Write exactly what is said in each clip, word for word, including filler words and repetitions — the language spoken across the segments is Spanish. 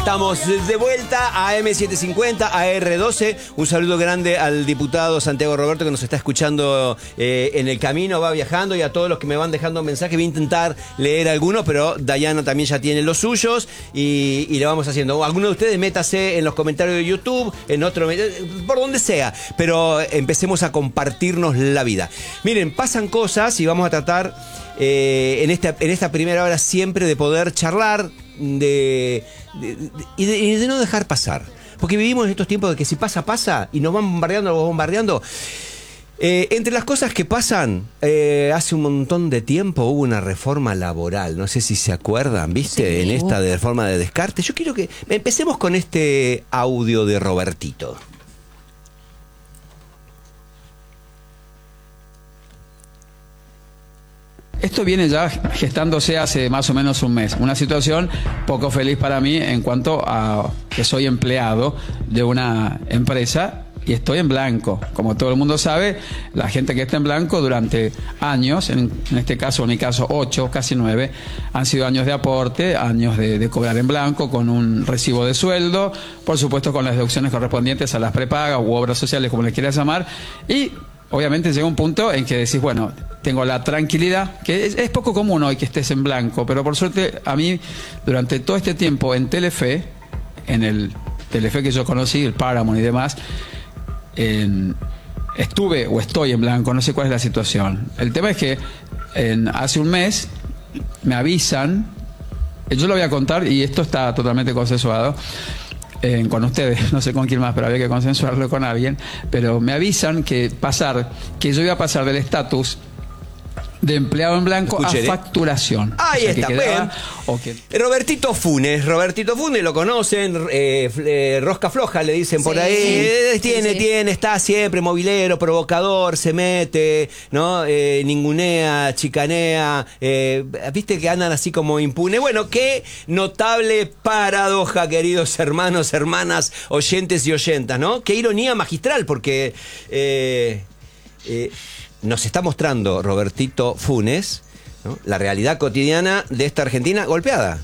Estamos de vuelta a A M setecientos cincuenta, A R doce. Un saludo grande al diputado Santiago Roberto que nos está escuchando eh, en el camino, va viajando, y a todos los que me van dejando mensajes. Voy a intentar leer algunos, pero Dayana también ya tiene los suyos y, y le vamos haciendo. Alguno de ustedes métase en los comentarios de YouTube, en otro, por donde sea, pero empecemos a compartirnos la vida. Miren, pasan cosas y vamos a tratar eh, en, esta, en esta primera hora siempre de poder charlar de, de, de, y, de, y de no dejar pasar. Porque vivimos en estos tiempos de que si pasa, pasa, y nos van bombardeando, nos van bombardeando. Eh, entre las cosas que pasan, eh, hace un montón de tiempo hubo una reforma laboral. No sé si se acuerdan, ¿viste? Sí. En esta de reforma de descarte. Yo quiero que empecemos con este audio de Robertito. Esto viene ya gestándose hace más o menos un mes. Una situación poco feliz para mí en cuanto a que soy empleado de una empresa y estoy en blanco. Como todo el mundo sabe, la gente que está en blanco durante años, en, en este caso, en mi caso, ocho, casi nueve, han sido años de aporte, años de, de cobrar en blanco con un recibo de sueldo, por supuesto con las deducciones correspondientes a las prepagas u obras sociales, como les quieras llamar, y obviamente llega un punto en que decís, bueno, tengo la tranquilidad, que es, es poco común hoy que estés en blanco, pero por suerte a mí, durante todo este tiempo en Telefe, en el Telefe que yo conocí, el Paramount y demás, en, estuve o estoy en blanco, no sé cuál es la situación. El tema es que en, hace un mes me avisan, yo lo voy a contar y esto está totalmente consensuado, Eh, con ustedes, no sé con quién más, pero había que consensuarlo con alguien, pero me avisan que pasar, que yo iba a pasar del estatus de empleado en blanco Escuché, a facturación. Ahí o sea, está, que quedaba, o que... Robertito Funes, Robertito Funes, lo conocen, eh, eh, rosca floja le dicen sí, por ahí, eh, tiene, sí, sí. tiene, está siempre movilero, provocador, se mete, ¿no? Eh, ningunea, chicanea, eh, viste que andan así como impune. Bueno, qué notable paradoja, queridos hermanos, hermanas, oyentes y oyentas, ¿no? Qué ironía magistral, porque... Eh, eh, nos está mostrando Robertito Funes, ¿no?, la realidad cotidiana de esta Argentina golpeada.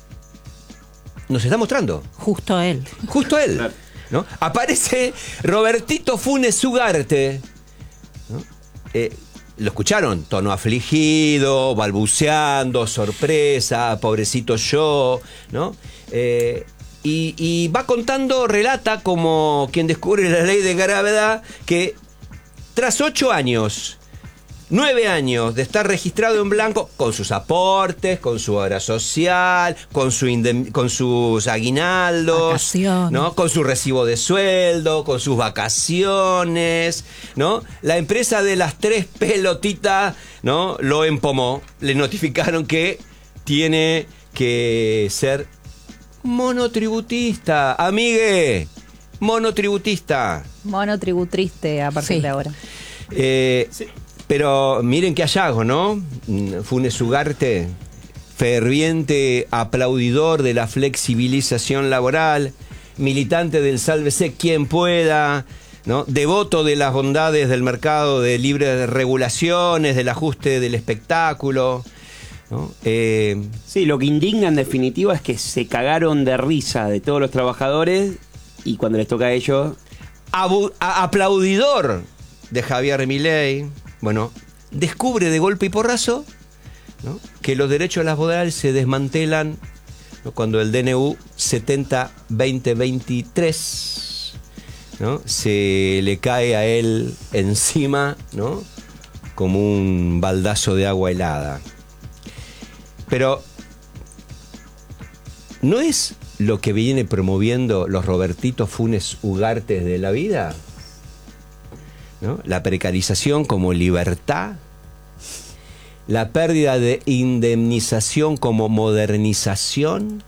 Nos está mostrando. Justo él. Justo él. ¿No? Aparece Robertito Funes Ugarte, ¿no? Eh, ¿Lo escucharon? Tono afligido, balbuceando, sorpresa, pobrecito yo, ¿no? Eh, y, y va contando, relata como quien descubre la ley de gravedad, que tras ocho años, nueve años de estar registrado en blanco, con sus aportes, con su obra social, con, su con sus aguinaldos, ¿no?, con su recibo de sueldo, con sus vacaciones, ¿no?, la empresa de las tres pelotitas, ¿no?, lo empomó. Le notificaron que tiene que ser monotributista, amigue. Monotributista. Monotributriste a partir sí. de ahora. Eh, sí. Pero miren qué hallazgo, ¿no? Funes Ugarte, ferviente aplaudidor de la flexibilización laboral, militante del sálvese quien pueda, ¿no?, devoto de las bondades del mercado de libres regulaciones, del ajuste del espectáculo, ¿no? Eh, sí, lo que indigna en definitiva es que se cagaron de risa de todos los trabajadores. Y cuando les toca a ellos... Abu, a, aplaudidor de Javier Milei, bueno, descubre de golpe y porrazo, ¿no?, que los derechos laborales se desmantelan, ¿no?, cuando el D N U setenta veinte veintitrés, ¿no?, se le cae a él encima, ¿no?, como un baldazo de agua helada. Pero ¿no es lo que viene promoviendo los Robertitos Funes Ugartes de la vida? ¿No? La precarización como libertad, la pérdida de indemnización como modernización,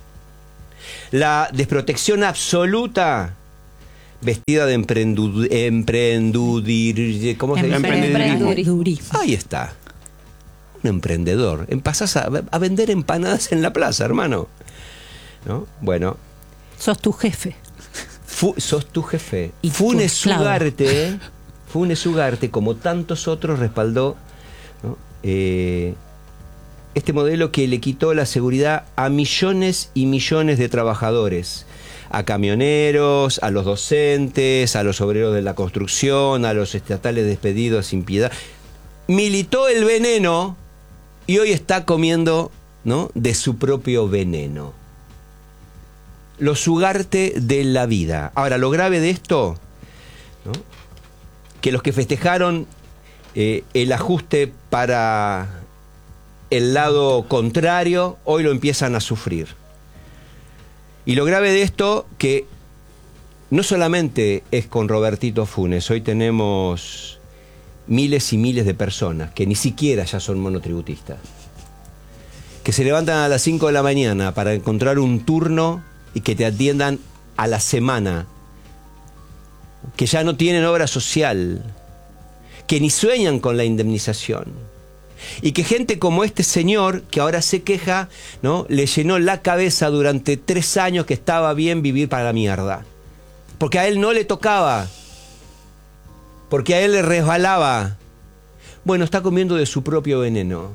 la desprotección absoluta vestida de emprendudir, emprendudir, ¿cómo se dice? Emprendedurismo. Ahí está. Un emprendedor. Pasás a, a vender empanadas en la plaza, hermano, ¿no? Bueno. Sos tu jefe. Fu, sos tu jefe. Y Funes Ugarte, Funes Ugarte, como tantos otros, respaldó, ¿no?, eh, este modelo que le quitó la seguridad a millones y millones de trabajadores, a camioneros, a los docentes, a los obreros de la construcción, a los estatales despedidos sin piedad. Militó el veneno y hoy está comiendo, ¿no?, de su propio veneno. Los Ugarte de la vida. Ahora, lo grave de esto, ¿no?, que los que festejaron eh, el ajuste para el lado contrario, hoy lo empiezan a sufrir. Y lo grave de esto, que no solamente es con Robertito Funes, hoy tenemos miles y miles de personas que ni siquiera ya son monotributistas, que se levantan a las cinco de la mañana para encontrar un turno y que te atiendan a la semana, que ya no tienen obra social, que ni sueñan con la indemnización. Y que gente como este señor, que ahora se queja, ¿no?, le llenó la cabeza durante tres años que estaba bien vivir para la mierda. Porque a él no le tocaba. Porque a él le resbalaba. Bueno, está comiendo de su propio veneno.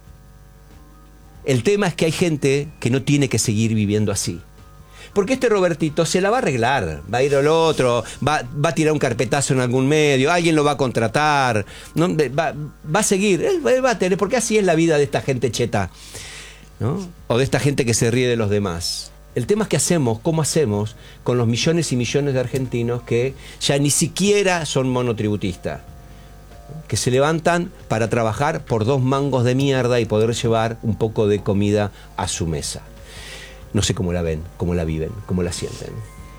El tema es que hay gente que no tiene que seguir viviendo así. Porque este Robertito se la va a arreglar, va a ir al otro, va, va a tirar un carpetazo en algún medio, alguien lo va a contratar, ¿no? va, va a seguir, él, él va a tener, porque así es la vida de esta gente cheta, ¿no?, o de esta gente que se ríe de los demás. El tema es qué hacemos, cómo hacemos con los millones y millones de argentinos que ya ni siquiera son monotributistas, ¿no?, que se levantan para trabajar por dos mangos de mierda y poder llevar un poco de comida a su mesa. No sé cómo la ven, cómo la viven, cómo la sienten.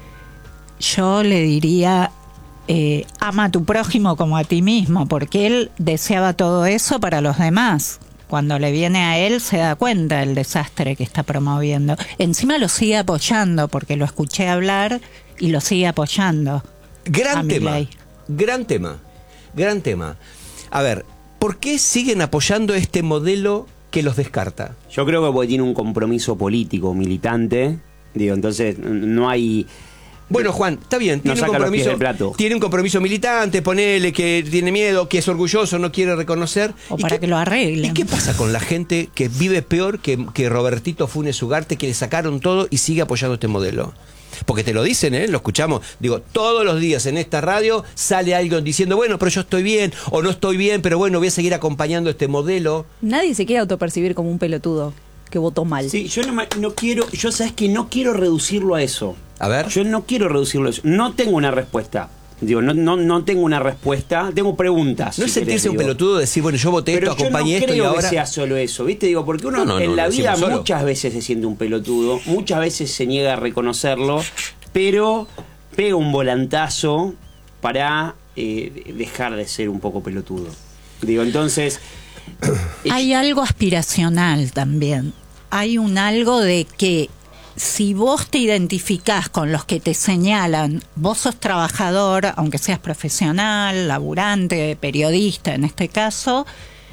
Yo le diría, eh, ama a tu prójimo como a ti mismo, porque él deseaba todo eso para los demás. Cuando le viene a él se da cuenta del desastre que está promoviendo. Encima lo sigue apoyando, porque lo escuché hablar y lo sigue apoyando. Gran tema, gran tema, gran tema. A ver, ¿por qué siguen apoyando este modelo que los descarta? Yo creo que porque tiene un compromiso político, militante. Digo, entonces no hay... Bueno, Juan, está bien, tiene no un compromiso, del plato. tiene un compromiso militante, ponele que tiene miedo, que es orgulloso, no quiere reconocer. O para qué, que lo arreglen. ¿Y qué pasa con la gente que vive peor que, que Robertito Funes Ugarte, que le sacaron todo y sigue apoyando este modelo? Porque te lo dicen, ¿eh? Lo escuchamos. Digo, todos los días en esta radio sale alguien diciendo, bueno, pero yo estoy bien, o no estoy bien, pero bueno, voy a seguir acompañando este modelo. Nadie se quiere autopercibir como un pelotudo que votó mal. Sí, yo no, no quiero, yo sabes que no quiero reducirlo a eso. A ver. Yo no quiero reducirlo a eso. No tengo una respuesta. Digo, no, no, no tengo una respuesta, tengo preguntas. No si es sentirse querés, un digo. pelotudo, decir, bueno, yo voté Pero esto, yo no acompañé esto y creo ahora... que sea solo eso, ¿viste? Digo, porque uno No, no, en no, la lo vida decimos solo. muchas veces se siente un pelotudo, muchas veces se niega a reconocerlo, pero pega un volantazo para eh, dejar de ser un poco pelotudo. Digo, entonces... Hay algo aspiracional también. Hay un algo de que si vos te identificás con los que te señalan, vos sos trabajador, aunque seas profesional, laburante, periodista en este caso,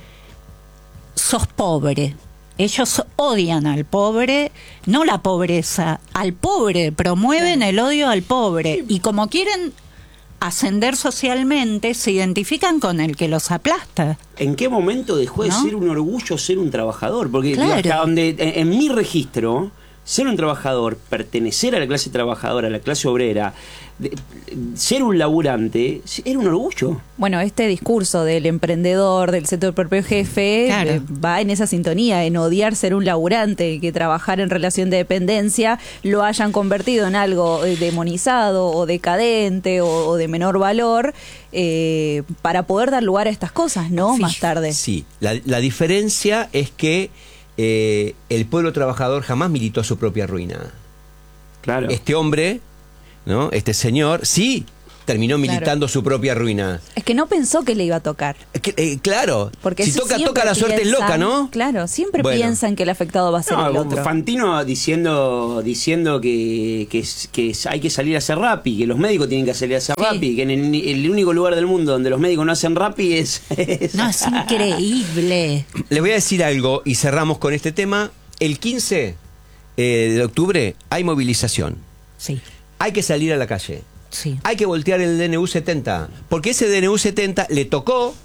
sos pobre. Ellos odian al pobre, no la pobreza, al pobre, promueven el odio al pobre. Y como quieren ascender socialmente, se identifican con el que los aplasta. ¿En qué momento dejó de ¿No? ser un orgullo ser un trabajador? Porque Claro. digo, hasta donde, en, en mi registro, ser un trabajador, pertenecer a la clase trabajadora, a la clase obrera, de, ser un laburante, era un orgullo. Bueno, este discurso del emprendedor, del sector propio jefe, Claro. eh, va en esa sintonía, en odiar ser un laburante, y que trabajar en relación de dependencia lo hayan convertido en algo eh, demonizado o decadente o, o de menor valor, eh, para poder dar lugar a estas cosas, ¿no? Sí. Más tarde. Sí, la, la diferencia es que eh, el pueblo trabajador jamás militó su propia ruina. Claro. Este hombre, ¿no?, este señor, sí, terminó militando Claro. su propia ruina. Es que no pensó que le iba a tocar. Es que, eh, claro, Porque si eso toca, siempre toca, la suerte es piensan- loca, ¿no? Claro, siempre Bueno. piensan que el afectado va a ser No, el otro. Fantino diciendo diciendo que, que, que hay que salir a hacer rapi, que los médicos tienen que salir a hacer Sí. rapi, que en el, el único lugar del mundo donde los médicos no hacen rapi es... es- No, es increíble. Les voy a decir algo y cerramos con este tema. El quince eh, de octubre hay movilización. Sí, Hay que salir a la calle. sí. Hay que voltear el D N U setenta, porque ese D N U setenta le tocó,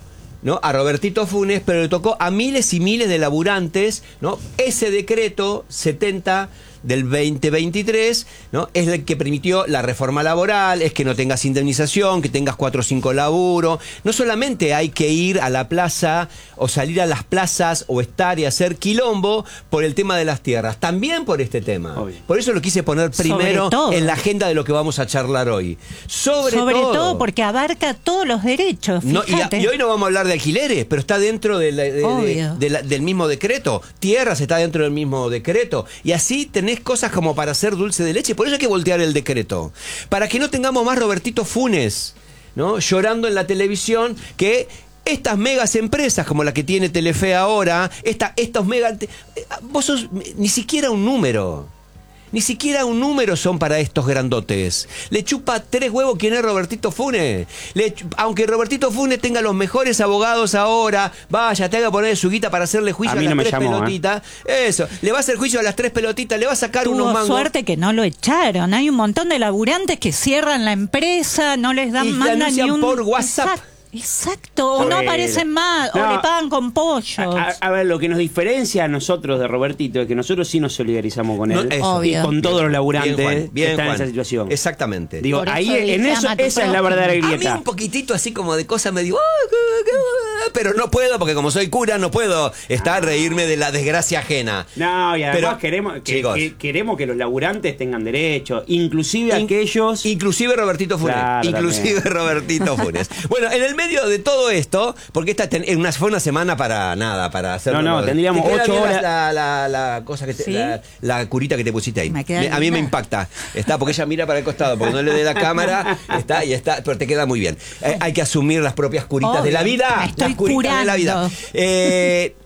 ¿no? A Robertito Funes, pero le tocó a miles y miles de laburantes, ¿no? Ese decreto setenta del veinte veintitrés, ¿no? Es el que permitió la reforma laboral, es que no tengas indemnización, que tengas cuatro o cinco laburo. No solamente hay que ir a la plaza o salir a las plazas o estar y hacer quilombo por el tema de las tierras, también por este tema. Obvio. Por eso lo quise poner primero en la agenda de lo que vamos a charlar hoy. Sobre, Sobre todo, todo porque abarca todos los derechos. no, y, la- y hoy no vamos a hablar de alquileres, pero está dentro de la- de- de- Obvio. de la- del mismo decreto. Tierras está dentro del mismo decreto. Y así tenés cosas como para hacer dulce de leche. Por eso hay que voltear el decreto. Para que no tengamos más Robertito Funes, ¿no? Llorando en la televisión que estas megas empresas como la que tiene Telefe ahora, esta, estos mega... Vos sos ni siquiera un número. Ni siquiera un número son para estos grandotes. Le chupa tres huevos quién es Robertito Funes. Le chup- aunque Robertito Funes tenga los mejores abogados ahora, vaya, te haga poner su guita para hacerle juicio A a, mí las no me tres llamó, pelotitas. Eso, le va a hacer juicio a las tres pelotitas, le va a sacar unos Tuvo mangos. suerte que no lo echaron. Hay un montón de laburantes que cierran la empresa, no les dan Y te mandan ni anuncian un por WhatsApp. Exacto, exacto. o no Bueno. aparecen más, o No. le pagan con pollo. A, a- a ver, lo que nos diferencia a nosotros de Robertito es que nosotros sí nos solidarizamos con No, él eso. y con todos los laburantes Bien, Juan, que bien, están Juan. en esa situación. Exactamente. Digo, Por eso ahí en dije, eso ama a tu esa es la prójimo. verdadera A mí grieta. un poquitito así como de cosas me digo, "Ah, qué- qué- pero no puedo porque como soy cura no puedo estar reírme de la desgracia ajena. No, y además Pero, queremos, que, chicos. que- queremos que los laburantes tengan derechos, inclusive In- aquellos... Inclusive Robertito Funes. Claro, inclusive también. Robertito Funes. Bueno, en el medio de todo esto, porque esta ten- una, fue una semana para nada, para hacerlo. No, no, tendríamos ¿Te queda ocho bien la- horas. La, la, la cosa que te- ¿Sí? la, la curita que te pusiste ahí. Me queda a mí me linda. impacta. Está, porque ella mira para el costado, porque no le dé la cámara, está y está, pero te queda muy bien. Eh, hay que asumir las propias curitas de la Obvio, vida. me estoy las curitas de la vida. curando. Eh,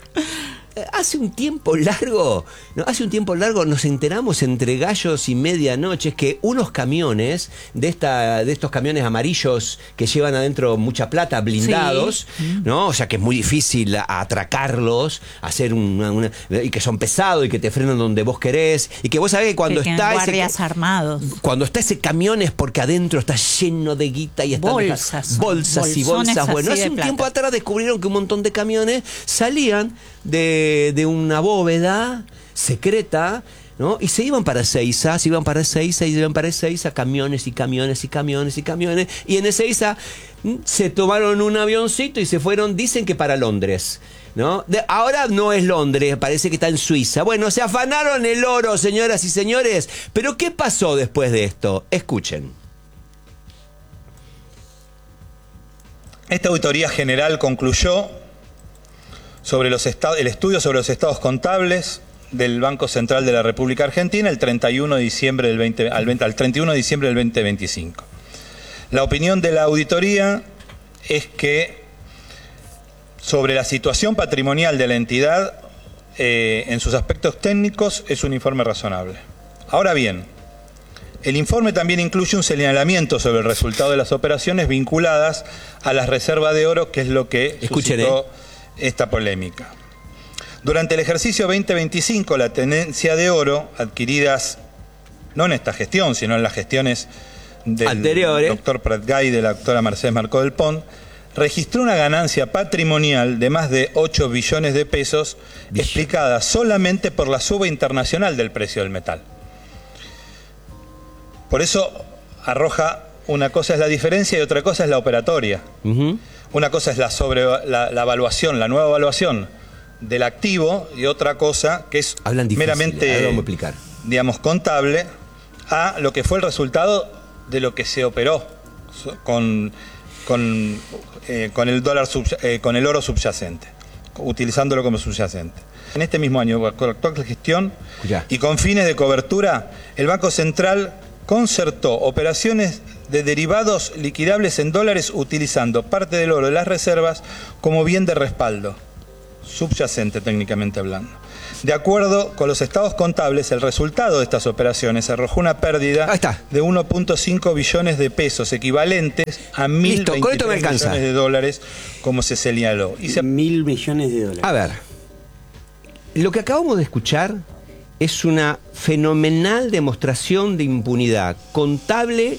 Hace un tiempo largo, ¿no? Hace un tiempo largo nos enteramos entre gallos y medianoches que unos camiones, de esta, de estos camiones amarillos que llevan adentro mucha plata, blindados, ¿no? O sea que es muy difícil a- atracarlos, hacer una, una- y que son pesados y que te frenan donde vos querés, y que vos sabés que cuando que tienen está ese, guardias armados. cuando está ese camión es porque adentro está lleno de guita y están Bolsas son, bolsas y bolsones bolsas. Bueno, así hace de un plata. tiempo atrás descubrieron que un montón de camiones salían de, de una bóveda secreta, ¿no? Y se iban para Ezeiza, se iban para Ezeiza y se iban para Ezeiza, camiones y camiones y camiones y camiones. Y en Ezeiza mm, se tomaron un avioncito y se fueron, dicen que para Londres. ¿No? De- ahora no es Londres, parece que está en Suiza. Bueno, se afanaron el oro, señoras y señores. Pero ¿qué pasó después de esto? Escuchen. Esta auditoría general concluyó sobre los esta- el estudio sobre los estados contables del Banco Central de la República Argentina el treinta y uno de diciembre del veinte, al, veinte, al treinta y uno de diciembre del veinte veinticinco. La opinión de la auditoría es que sobre la situación patrimonial de la entidad eh, en sus aspectos técnicos es un informe razonable. Ahora bien, el informe también incluye un señalamiento sobre el resultado de las operaciones vinculadas a las reservas de oro, que es lo que Escuchen, suscitó esta polémica. Durante el ejercicio veinte veinticinco, la tenencia de oro, adquiridas no en esta gestión, sino en las gestiones del Anteriores. doctor Pratgay y de la doctora Mercedes Marcó del Pont, registró una ganancia patrimonial de más de ocho billones de pesos, Billones. explicada solamente por la suba internacional del precio del metal. Por eso arroja, una cosa es la diferencia y otra cosa es la operatoria. Ujú. Una cosa es la, sobre, la, la evaluación, la nueva evaluación del activo, y otra cosa que es Hablan difícil, ahora meramente, vamos a explicar. digamos, contable, a lo que fue el resultado de lo que se operó so- con, con, eh, con el dólar subya- eh, con el oro subyacente, utilizándolo como subyacente. En este mismo año, con la actual gestión Escuchá. y con fines de cobertura, el Banco Central concertó operaciones de derivados liquidables en dólares utilizando parte del oro de las reservas como bien de respaldo, subyacente técnicamente hablando. De acuerdo con los estados contables, el resultado de estas operaciones arrojó una pérdida Ahí está. de uno punto cinco billones de pesos, equivalentes a mil Listo, con esto me veintitrés alcanza. millones de dólares, como se señaló. Y se Mil millones de dólares. A ver, lo que acabamos de escuchar es una fenomenal demostración de impunidad contable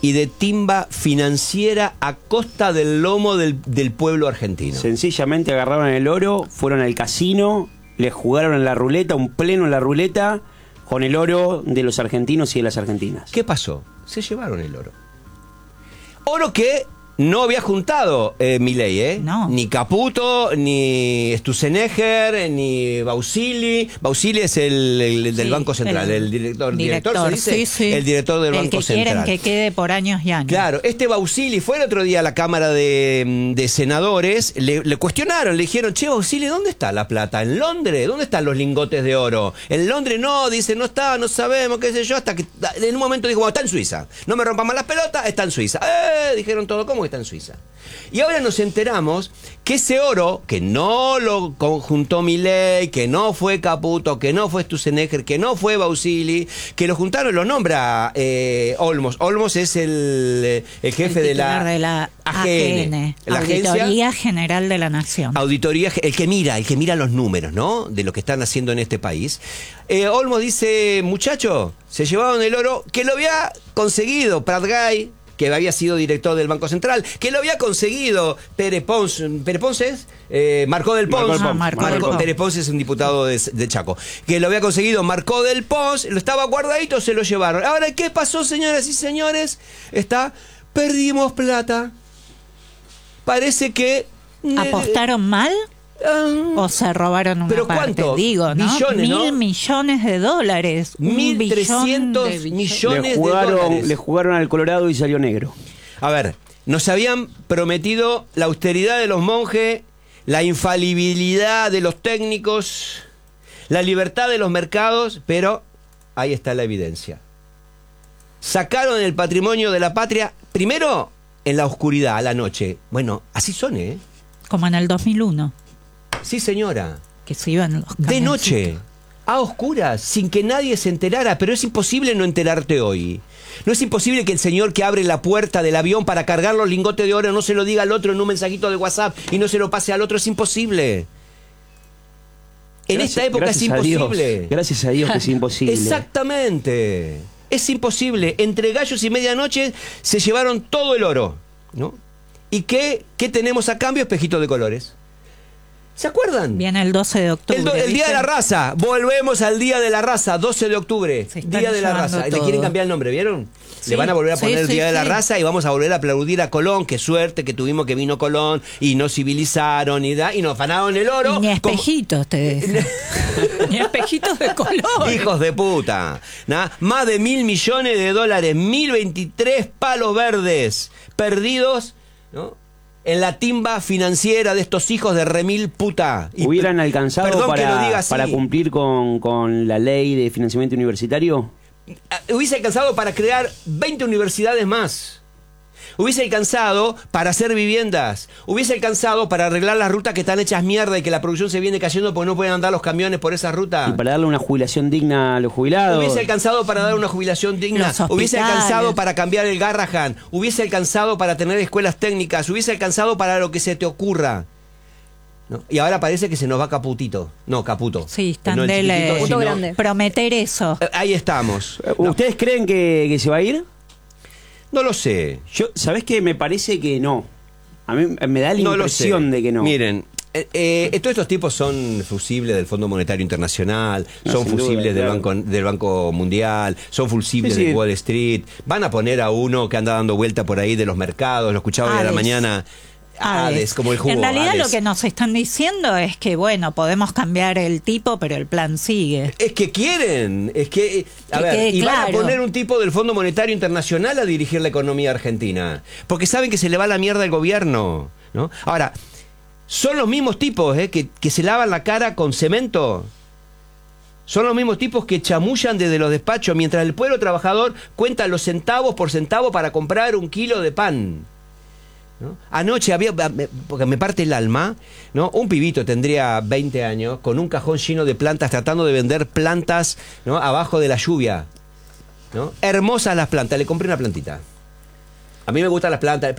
y de timba financiera a costa del lomo del, del pueblo argentino. Sencillamente agarraron el oro, fueron al casino, le jugaron en la ruleta, un pleno en la ruleta, con el oro de los argentinos y de las argentinas. ¿Qué pasó? Se llevaron el oro. Oro que no había juntado eh, Milei, ¿eh? No. Ni Caputo, ni Sturzenegger, ni Bausili. Bausili es el, el del Sí, Banco Central, el, el director. director, ¿Director se dice? sí, sí. El director del el Banco que Central. quieren que quede por años y años. Claro, este Bausili fue el otro día a la Cámara de, de Senadores, le, le cuestionaron, le dijeron, che, Bausili, ¿dónde está la plata? ¿En Londres? ¿Dónde están los lingotes de oro? En Londres no, dice, no está, no sabemos, qué sé yo, hasta que en un momento dijo, bueno, está en Suiza. No me rompan más las pelotas, está en Suiza. ¡Eh! Dijeron todo, ¿cómo que está en Suiza? Y ahora nos enteramos que ese oro, que no lo conjuntó Milei, que no fue Caputo, que no fue Sturzenegger, que no fue Bausili, que lo juntaron, lo nombra eh, Olmos. Olmos es el, el jefe El de la, titular de la A G N, la Auditoría agencia General de la Nación. Auditoría, el que mira, el que mira los números, ¿no? De lo que están haciendo en este país. Eh, Olmos dice, muchacho, se llevaron el oro que lo había conseguido Pratgay, que había sido director del Banco Central, que lo había conseguido Pérez Ponce, ¿Pérez Ponce es? Eh, Marcó del Pons. Marcó del Pons. Ah, Marcó Marcó- del Pons. Pérez Ponce es un diputado de, de Chaco. Que lo había conseguido Marcó del Pons, lo estaba guardadito, se lo llevaron. Ahora, ¿qué pasó, señoras y señores? Está, perdimos plata. Parece que... ¿Apostaron mal Ah, o se robaron una ¿pero parte? cuánto? Digo, ¿no? Millones, Mil ¿no? millones de dólares. Un mil billón trescientos de billones. millones Le de jugaron, dólares. le jugaron al Colorado y salió negro. A ver, nos habían prometido la austeridad de los monjes, la infalibilidad de los técnicos, la libertad de los mercados, pero ahí está la evidencia. Sacaron el patrimonio de la patria, primero en la oscuridad, a la noche. Bueno, así son, ¿eh? Como en el dos mil uno, Sí, señora. que se iban los De camioncitos. noche, a oscuras, sin que nadie se enterara, pero es imposible no enterarte hoy. No es imposible que el señor que abre la puerta del avión para cargar los lingotes de oro no se lo diga al otro en un mensajito de WhatsApp y no se lo pase al otro, es imposible. En Gracias- esta época es gracias a Dios. imposible. Gracias a Dios que es imposible. Exactamente. Es imposible. Entre gallos y medianoche se llevaron todo el oro, ¿no? ¿Y qué, qué tenemos a cambio? Espejitos de colores. ¿Se acuerdan? Viene el doce de octubre. El, do- el Día ¿viste? de la Raza. Volvemos al Día de la Raza, doce de octubre. Se están Día de la llevando Raza. Le todo. quieren cambiar el nombre, ¿vieron? Sí. Le van a volver a Sí, poner sí, Día de la sí. Raza y vamos a volver a aplaudir a Colón. Qué suerte que tuvimos que vino Colón y nos civilizaron y, da, y nos afanaron el oro. Y ni como- espejitos te dejan. Ni espejitos de color. Hijos de puta. ¿nah? Más de mil millones de dólares, mil veintitrés palos verdes perdidos, ¿no? En la timba financiera de estos hijos de remil puta. Y ¿Hubieran p- alcanzado perdón que lo diga para, así. para cumplir con, con la ley de financiamiento universitario? Ah, Hubiese alcanzado para crear veinte universidades más. Hubiese alcanzado para hacer viviendas. Hubiese alcanzado para arreglar las rutas que están hechas mierda y que la producción se viene cayendo porque no pueden andar los camiones por esa ruta. Y para darle una jubilación digna a los jubilados. Hubiese alcanzado para dar una jubilación digna. Los Hubiese hospitales. alcanzado para cambiar el Garrahan. Hubiese alcanzado para tener escuelas técnicas. Hubiese alcanzado para lo que se te ocurra. ¿No? Y ahora parece que se nos va Caputito. No, Caputo. Sí, están No el de chiquitito, Caputo sino- grande. prometer eso. Eh, Ahí estamos. Eh, ¿Ustedes creen que, que se va a ir? No lo sé. Yo, ¿sabés qué? Me parece que no. A mí me da la No lo sé. impresión de que no. Miren, eh, eh, todos estos tipos son fusibles del Fondo Monetario Internacional, No, son sin duda, fusibles del, claro. banco, del Banco Mundial, son fusibles Sí, sí. de Wall Street. Van a poner a uno que anda dando vuelta por ahí de los mercados, lo escuchaba hoy a la Hades. mañana. Hades, Hades. como el jugo. En realidad Hades. lo que nos están diciendo es que, bueno, podemos cambiar el tipo, pero el plan sigue. Es que quieren, es que, eh, a Que ver, quede y van a claro. poner un tipo del Fondo Monetario Internacional a dirigir la economía argentina, porque saben que se le va la mierda al gobierno, ¿no? Ahora, son los mismos tipos eh, que, que se lavan la cara con cemento. Son los mismos tipos que chamullan desde los despachos mientras el pueblo trabajador cuenta los centavos por centavo para comprar un kilo de pan. ¿No? Anoche había, porque me parte el alma, ¿no? Un pibito tendría veinte años con un cajón lleno de plantas tratando de vender plantas, ¿no? Abajo de la lluvia, ¿no? Hermosas las plantas, le compré una plantita. A mí me gustan las plantas,